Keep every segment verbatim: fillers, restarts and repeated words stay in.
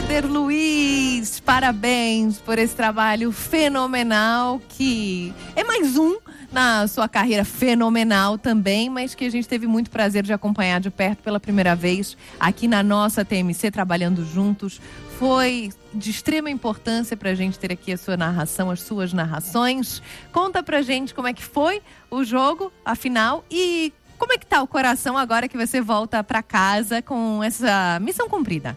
Éder Luiz, parabéns por esse trabalho fenomenal, que é mais um na sua carreira fenomenal também, mas que a gente teve muito prazer de acompanhar de perto pela primeira vez aqui na nossa T M C, trabalhando juntos. Foi de extrema importância pra gente ter aqui a sua narração, as suas narrações. Conta pra gente como é que foi o jogo, a final, e como é que tá o coração agora que você volta pra casa com essa missão cumprida.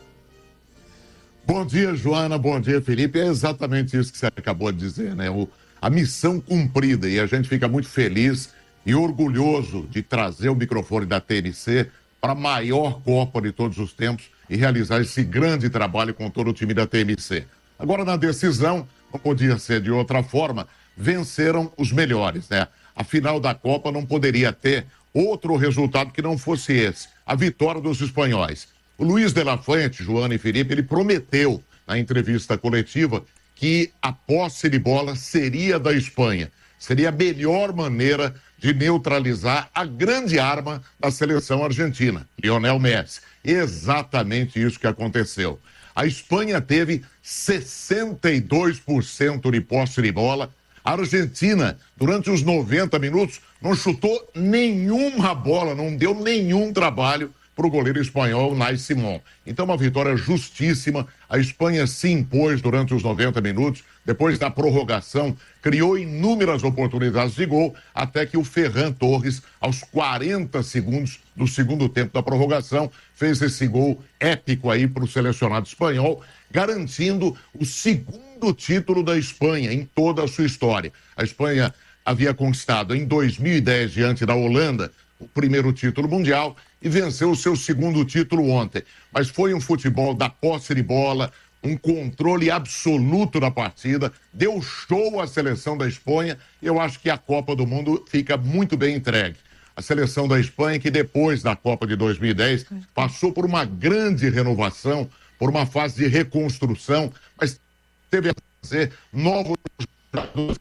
Bom dia, Joana, bom dia, Felipe. É exatamente isso que você acabou de dizer, né? O, a missão cumprida, e a gente fica muito feliz e orgulhoso de trazer o microfone da T N C para a maior Copa de todos os tempos e realizar esse grande trabalho com todo o time da T M C. Agora, na decisão, não podia ser de outra forma, venceram os melhores, né? A final da Copa não poderia ter outro resultado que não fosse esse, a vitória dos espanhóis. O Luiz de la Fuente, Joana e Felipe, ele prometeu na entrevista coletiva que a posse de bola seria da Espanha. Seria a melhor maneira de neutralizar a grande arma da seleção argentina, Lionel Messi. Exatamente isso que aconteceu. A Espanha teve sessenta e dois por cento de posse de bola. A Argentina, durante os noventa minutos, não chutou nenhuma bola, não deu nenhum trabalho para o goleiro espanhol Unai Simón. Então, uma vitória justíssima. A Espanha se impôs durante os noventa minutos. Depois da prorrogação, criou inúmeras oportunidades de gol, até que o Ferran Torres, aos quarenta segundos do segundo tempo da prorrogação, fez esse gol épico aí para o selecionado espanhol, garantindo o segundo título da Espanha em toda a sua história. A Espanha havia conquistado em dois mil e dez, diante da Holanda, o primeiro título mundial e venceu o seu segundo título ontem. Mas foi um futebol da posse de bola, um controle absoluto da partida, deu show à seleção da Espanha e eu acho que a Copa do Mundo fica muito bem entregue. A seleção da Espanha, que depois da Copa de dois mil e dez passou por uma grande renovação, por uma fase de reconstrução, mas teve a fazer novos jogadores.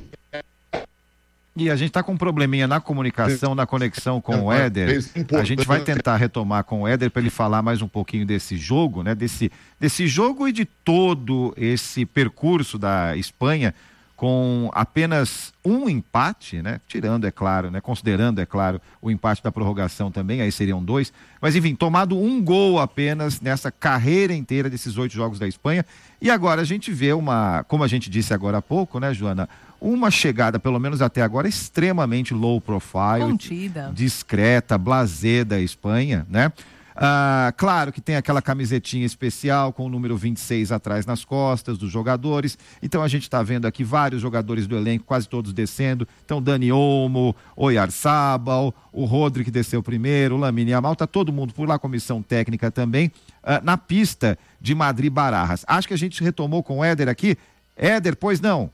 E a gente está com um probleminha na comunicação, na conexão com o Éder. A gente vai tentar retomar com o Éder para ele falar mais um pouquinho desse jogo, né? Desse, desse jogo e de todo esse percurso da Espanha, com apenas um empate, né? Tirando, é claro, né? Considerando, é claro, o empate da prorrogação também, aí seriam dois. Mas, enfim, tomado um gol apenas nessa carreira inteira desses oito jogos da Espanha. E agora a gente vê uma, como a gente disse agora há pouco, né, Joana? Uma chegada, pelo menos até agora, extremamente low profile, contida, discreta, blasé da Espanha, né? Ah, claro que tem aquela camisetinha especial com o número vinte e seis atrás nas costas dos jogadores. Então a gente está vendo aqui vários jogadores do elenco, quase todos descendo. Então Dani Olmo, Oyarzabal, o Rodri que desceu primeiro, o Lamine Yamal, tá todo mundo por lá, comissão técnica também, ah, na pista de Madrid-Barajas. Acho que a gente retomou com o Éder aqui. Éder, pois não?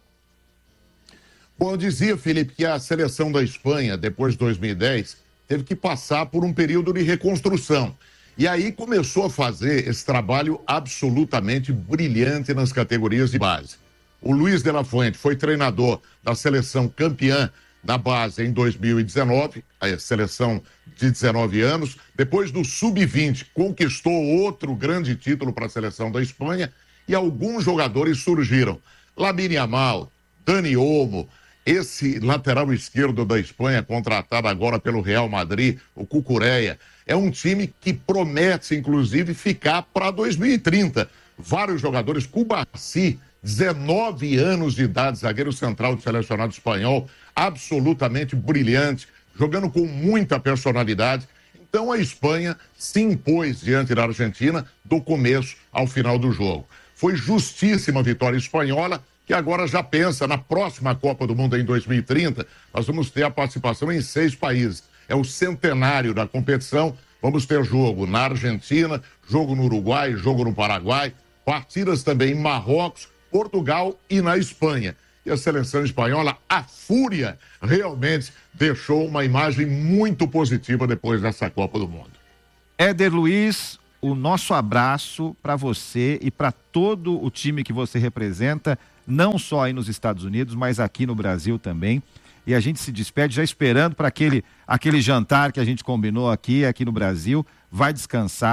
Bom, eu dizia, Felipe, que a seleção da Espanha, depois de dois mil e dez, teve que passar por um período de reconstrução. E aí começou a fazer esse trabalho absolutamente brilhante nas categorias de base. O Luiz de la Fuente foi treinador da seleção campeã da base em dois mil e dezenove, a seleção de dezenove anos. Depois do sub vinte, conquistou outro grande título para a seleção da Espanha e alguns jogadores surgiram. Lamine Yamal, Dani Olmo, esse lateral esquerdo da Espanha, contratado agora pelo Real Madrid, o Cucurella, é um time que promete, inclusive, ficar para dois mil e trinta. Vários jogadores, Cubarsí, dezenove anos de idade, zagueiro central do selecionado espanhol, absolutamente brilhante, jogando com muita personalidade. Então a Espanha se impôs diante da Argentina do começo ao final do jogo. Foi justíssima a vitória espanhola, que agora já pensa na próxima Copa do Mundo em dois mil e trinta, nós vamos ter a participação em seis países. É o centenário da competição, vamos ter jogo na Argentina, jogo no Uruguai, jogo no Paraguai, partidas também em Marrocos, Portugal e na Espanha. E a seleção espanhola, a fúria, realmente deixou uma imagem muito positiva depois dessa Copa do Mundo. Éder Luiz, o nosso abraço para você e para todo o time que você representa, não só aí nos Estados Unidos, mas aqui no Brasil também. E a gente se despede já esperando para aquele, aquele jantar que a gente combinou aqui, aqui no Brasil. Vai descansar,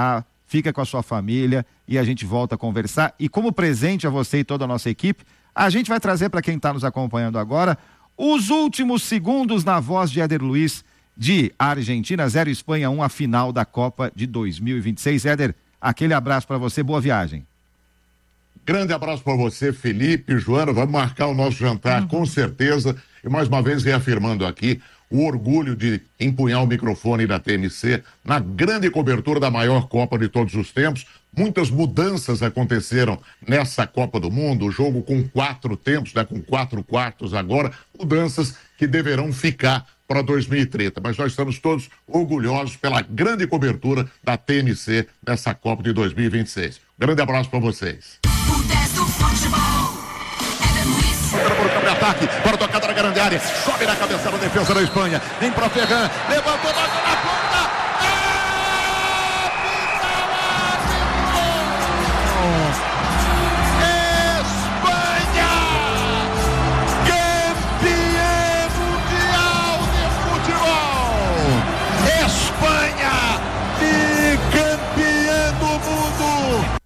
fica com a sua família e a gente volta a conversar. E como presente a você e toda a nossa equipe, a gente vai trazer para quem está nos acompanhando agora os últimos segundos na voz de Éder Luiz, de Argentina zero, Espanha um, a final da Copa de dois mil e vinte e seis. Éder, aquele abraço para você, boa viagem. Grande abraço para você, Felipe, Joana, vamos marcar o nosso jantar, uhum. com certeza, e mais uma vez reafirmando aqui o orgulho de empunhar o microfone da T M C na grande cobertura da maior Copa de todos os tempos. Muitas mudanças aconteceram nessa Copa do Mundo, o jogo com quatro tempos, né, com quatro quartos agora, mudanças que deverão ficar para dois mil e trinta, mas nós estamos todos orgulhosos pela grande cobertura da T M C nessa Copa de dois mil e vinte e seis. Grande abraço para vocês. Entra por campo de ataque, para a tocada na grande área, sobe na cabeça da defesa da Espanha, vem para Ferran, levantou, bate na ponta, Espanha, campeã mundial de futebol, Espanha, bicampeã do mundo.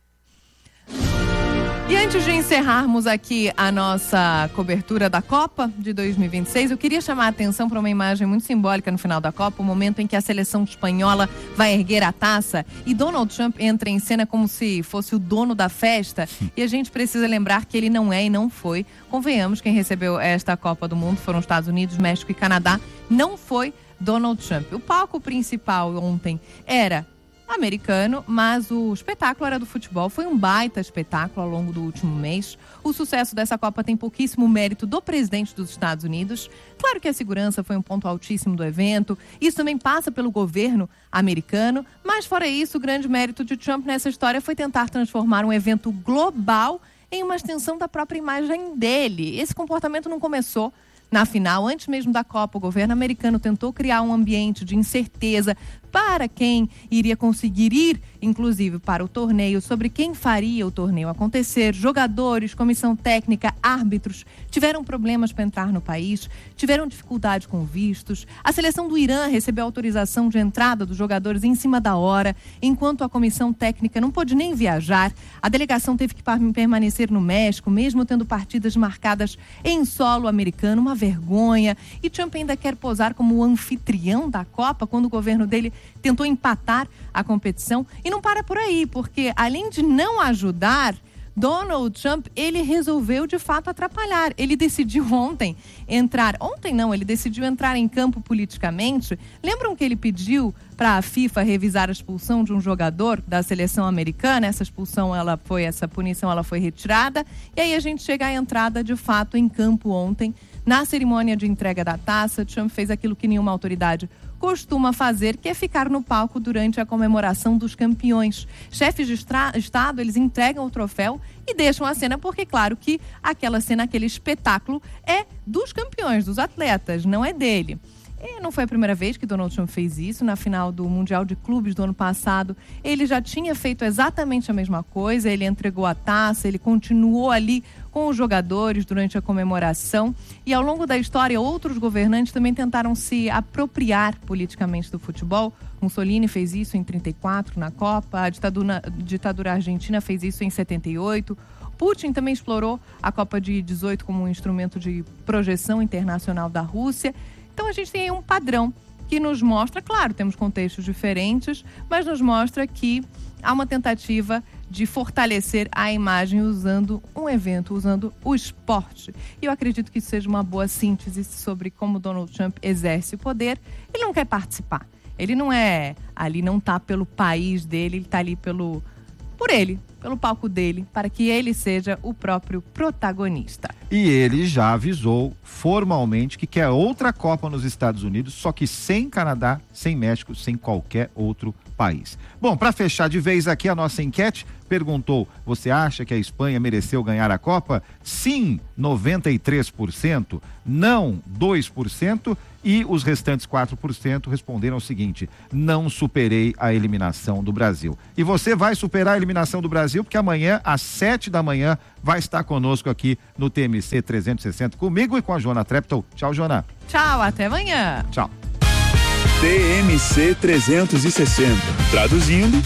E antes de encerrarmos aqui a nossa cobertura da Copa de dois mil e vinte e seis, eu queria chamar a atenção para uma imagem muito simbólica no final da Copa, o momento em que a seleção espanhola vai erguer a taça e Donald Trump entra em cena como se fosse o dono da festa. E a gente precisa lembrar que ele não é e não foi. Convenhamos, quem recebeu esta Copa do Mundo foram Estados Unidos, México e Canadá. Não foi Donald Trump. O palco principal ontem era americano, mas o espetáculo era do futebol. Foi um baita espetáculo ao longo do último mês. O sucesso dessa Copa tem pouquíssimo mérito do presidente dos Estados Unidos. Claro que a segurança foi um ponto altíssimo do evento. Isso também passa pelo governo americano. Mas fora isso, o grande mérito de Trump nessa história foi tentar transformar um evento global em uma extensão da própria imagem dele. Esse comportamento não começou na final. Antes mesmo da Copa, o governo americano tentou criar um ambiente de incerteza para quem iria conseguir ir, inclusive para o torneio, sobre quem faria o torneio acontecer. Jogadores, comissão técnica, árbitros tiveram problemas para entrar no país, tiveram dificuldade com vistos. A seleção do Irã recebeu autorização de entrada dos jogadores em cima da hora, enquanto a comissão técnica não pôde nem viajar. A delegação teve que permanecer no México, mesmo tendo partidas marcadas em solo americano, uma vergonha. E Trump ainda quer posar como o anfitrião da Copa, quando o governo dele tentou empatar a competição. E não para por aí, porque além de não ajudar, Donald Trump, ele resolveu de fato atrapalhar. Ele decidiu ontem entrar, ontem não, ele decidiu entrar em campo politicamente. Lembram que ele pediu para a FIFA revisar a expulsão de um jogador da seleção americana? Essa expulsão, ela foi, essa punição, ela foi retirada. E aí a gente chega à entrada de fato em campo ontem. Na cerimônia de entrega da taça, Trump fez aquilo que nenhuma autoridade costuma fazer, que é ficar no palco durante a comemoração dos campeões. Chefes de Estado, eles entregam o troféu e deixam a cena, porque claro que aquela cena, aquele espetáculo é dos campeões, dos atletas, não é dele. E não foi a primeira vez que Donald Trump fez isso. Na final do Mundial de Clubes do ano passado, ele já tinha feito exatamente a mesma coisa. Ele entregou a taça, ele continuou ali com os jogadores durante a comemoração. E ao longo da história, outros governantes também tentaram se apropriar politicamente do futebol. Mussolini fez isso em trinta e quatro na Copa, a ditadura, a ditadura argentina fez isso em setenta e oito. Putin também explorou a Copa de dezoito como um instrumento de projeção internacional da Rússia. Então a gente tem aí um padrão que nos mostra, claro, temos contextos diferentes, mas nos mostra que há uma tentativa de fortalecer a imagem usando um evento, usando o esporte. E eu acredito que isso seja uma boa síntese sobre como Donald Trump exerce o poder. Ele não quer participar. Ele não é ali, não está pelo país dele, ele está ali pelo, por ele, pelo palco dele, para que ele seja o próprio protagonista. E ele já avisou formalmente que quer outra Copa nos Estados Unidos, só que sem Canadá, sem México, sem qualquer outro país. Bom, para fechar de vez aqui a nossa enquete, perguntou: você acha que a Espanha mereceu ganhar a Copa? Sim, noventa e três por cento, não, dois por cento, e os restantes quatro por cento responderam o seguinte: não superei a eliminação do Brasil. E você vai superar a eliminação do Brasil, porque amanhã, às sete da manhã, vai estar conosco aqui no T M C trezentos e sessenta, comigo e com a Joana Treptow. Tchau, Joana. Tchau, até amanhã. Tchau. T M C trezentos e sessenta, traduzindo, mundo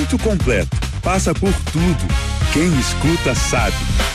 muito completo, passa por tudo. Quem escuta sabe.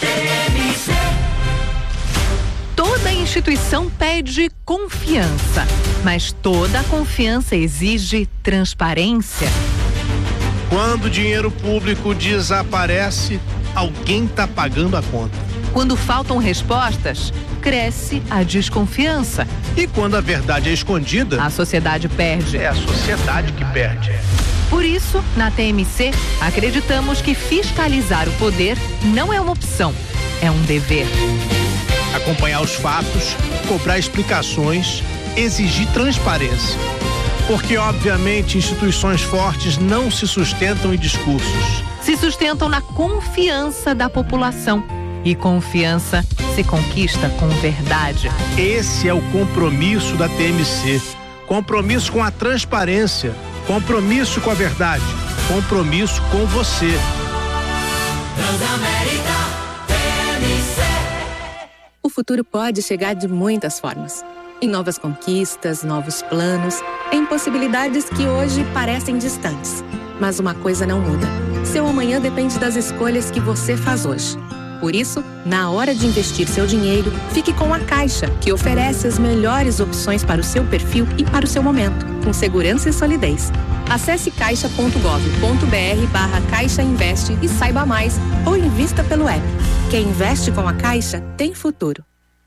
Toda instituição pede confiança, mas toda confiança exige transparência. Quando o dinheiro público desaparece, alguém está pagando a conta. Quando faltam respostas, cresce a desconfiança. E quando a verdade é escondida, a sociedade perde. É a sociedade que perde. Por isso, na T M C, acreditamos que fiscalizar o poder não é uma opção, é um dever. Acompanhar os fatos, cobrar explicações, exigir transparência. Porque, obviamente, instituições fortes não se sustentam em discursos. Se sustentam na confiança da população. E confiança se conquista com verdade. Esse é o compromisso da T M C. Compromisso com a transparência. Compromisso com a verdade. Compromisso com você. Transamérica T M C. O futuro pode chegar de muitas formas. Em novas conquistas, novos planos, em possibilidades que hoje parecem distantes. Mas uma coisa não muda. Seu amanhã depende das escolhas que você faz hoje. Por isso, na hora de investir seu dinheiro, fique com a Caixa, que oferece as melhores opções para o seu perfil e para o seu momento, com segurança e solidez. Acesse caixa ponto gov ponto br barra Caixa Investe e saiba mais, ou invista pelo app. Quem investe com a Caixa tem futuro.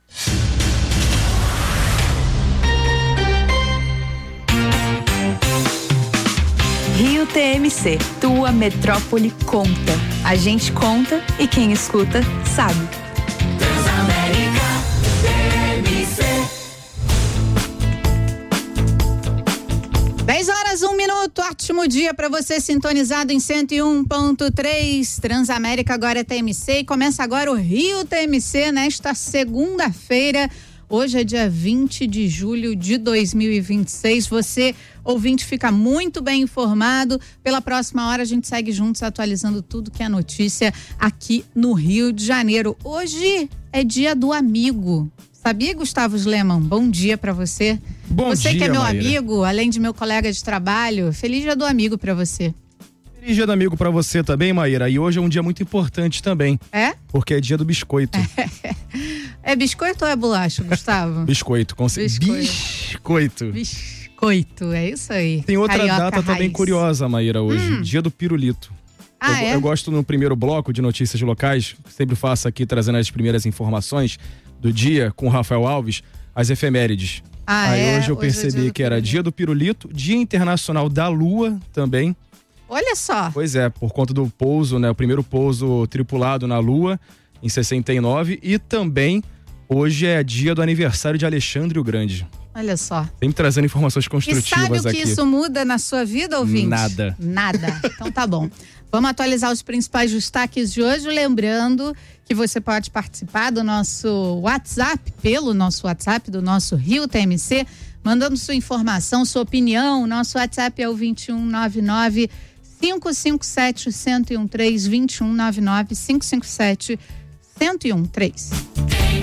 Rio T M C, tua metrópole conta. A gente conta e quem escuta sabe. Transamérica T M C. dez horas, um minuto, ótimo dia para você sintonizado em cento e um ponto três. Transamérica agora é T M C e começa agora o Rio T M C nesta segunda-feira. Hoje é dia vinte de julho de dois mil e vinte e seis. Você, ouvinte, fica muito bem informado. Pela próxima hora a gente segue juntos atualizando tudo que é notícia aqui no Rio de Janeiro. Hoje é dia do amigo. Sabia, Gustavo Sleman? Bom dia pra você. Bom você dia, que é meu Maíra. amigo, além de meu colega de trabalho, feliz dia do amigo pra você. Feliz dia do amigo pra você também, Maíra. E hoje é um dia muito importante também. É? Porque é dia do biscoito. É biscoito ou é bolacha, Gustavo? Biscoito, com certeza. Biscoito. Biscoito, é isso aí. Tem outra Carioca data raiz. também curiosa, Maíra, hoje. Hum. Dia do pirulito. Ah, eu, é? eu gosto no primeiro bloco de notícias locais, sempre faço aqui trazendo as primeiras informações do dia com o Rafael Alves, as efemérides. Ah, Aí é? hoje eu Hoje é percebi dia do que era pirulito. dia do pirulito, Dia Internacional da Lua também. Olha só. Pois é, por conta do pouso, né? O primeiro pouso tripulado na Lua, em sessenta e nove. E também, hoje é dia do aniversário de Alexandre o Grande. Olha só. Sempre trazendo informações E construtivas sabe o que aqui. isso muda na sua vida, ouvinte? Nada. Nada. Então tá bom. Vamos atualizar os principais destaques de hoje, lembrando que você pode participar do nosso WhatsApp, pelo nosso WhatsApp, do nosso Rio T M C, mandando sua informação, sua opinião. Nosso WhatsApp é o vinte e um, nove nove, cinco cinco sete, um zero um três, vinte e um, nove nove, cinco cinco sete, um zero um três.